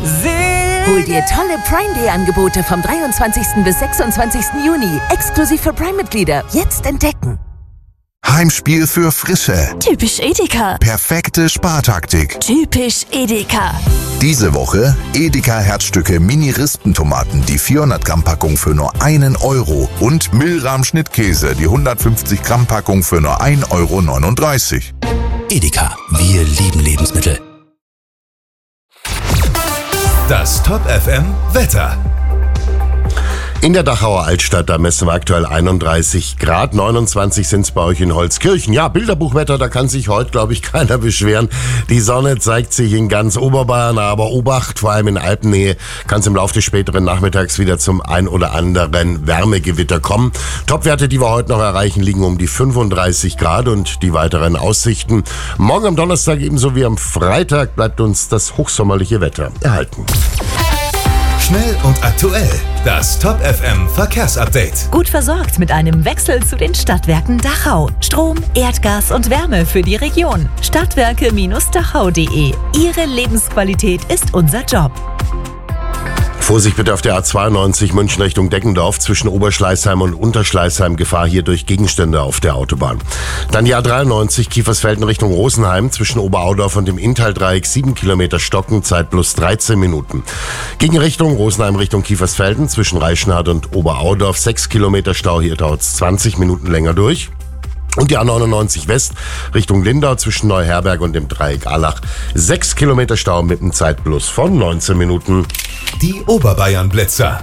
Hol dir tolle Prime Day Angebote vom 23. bis 26. Juni. Exklusiv für Prime-Mitglieder. Jetzt entdecken. Heimspiel für Frische. Typisch Edeka. Perfekte Spartaktik. Typisch Edeka. Diese Woche Edeka Herzstücke Mini-Rispentomaten, die 400 Gramm Packung für nur 1 Euro. Und Milram Schnittkäse, die 150 Gramm Packung für nur 1,39 Euro. Edeka, wir lieben Lebensmittel. Das Top FM Wetter. In der Dachauer Altstadt, da messen wir aktuell 31 Grad, 29 sind es bei euch in Holzkirchen. Ja, Bilderbuchwetter, da kann sich heute, glaube ich, keiner beschweren. Die Sonne zeigt sich in ganz Oberbayern, aber Obacht, vor allem in Alpennähe, kann es im Laufe des späteren Nachmittags wieder zum ein oder anderen Wärmegewitter kommen. Topwerte, die wir heute noch erreichen, liegen um die 35 Grad und die weiteren Aussichten. Morgen am Donnerstag ebenso wie am Freitag bleibt uns das hochsommerliche Wetter erhalten. Schnell und aktuell. Das Top FM Verkehrsupdate. Gut versorgt mit einem Wechsel zu den Stadtwerken Dachau. Strom, Erdgas und Wärme für die Region. Stadtwerke-dachau.de. Ihre Lebensqualität ist unser Job. Vorsicht bitte auf der A92 München Richtung Deckendorf zwischen Oberschleißheim und Unterschleißheim. Gefahr hier durch Gegenstände auf der Autobahn. Dann die A93 Kiefersfelden Richtung Rosenheim zwischen Oberaudorf und dem Inntal-Dreieck 7 Kilometer Stocken, Zeit plus 13 Minuten. Gegenrichtung Rosenheim Richtung Kiefersfelden zwischen Reichenhard und Oberaudorf 6 Kilometer Stau, hier dauert es 20 Minuten länger durch. Und die A99 West Richtung Lindau zwischen Neuherberg und dem Dreieck Allach 6 Kilometer Stau mit einem Zeitplus von 19 Minuten. Die Oberbayern-Blitzer.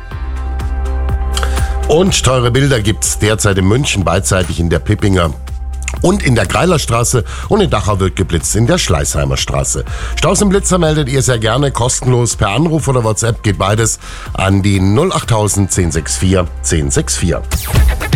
Und teure Bilder gibt's derzeit in München, beidseitig in der Pippinger und in der Greilerstraße, und in Dachau wird geblitzt in der Schleißheimer Straße. Staus im Blitzer meldet ihr sehr gerne kostenlos per Anruf oder WhatsApp, geht beides an die 08000 1064 1064.